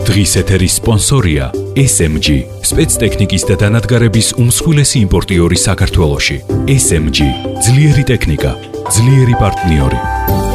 დღის ეთერის სპონსორია SMG, სპეცტექნიკის და დანადგარების უმსხვილესი იმპორტიორი საქართველოში. SMG, ძლიერი ტექნიკა, ძლიერი პარტნიორი.